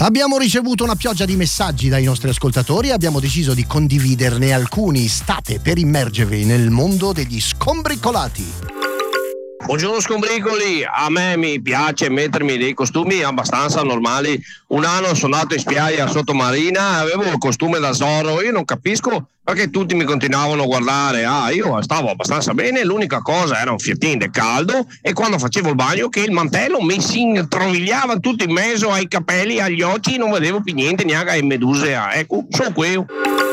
Abbiamo ricevuto una pioggia di messaggi dai nostri ascoltatori e abbiamo deciso di condividerne alcuni. State per immergervi nel mondo degli scombricolati. Buongiorno scombricoli, a me mi piace mettermi dei costumi abbastanza normali. Un anno sono andato in spiaggia sottomarina, avevo il costume da Zorro, io non capisco perché tutti mi continuavano a guardare. Io stavo abbastanza bene, l'unica cosa era un fiatin de caldo e quando facevo il bagno che il mantello mi si introvigliava tutto in mezzo ai capelli, agli occhi, non vedevo più niente, neanche le meduse. Ecco, sono qui.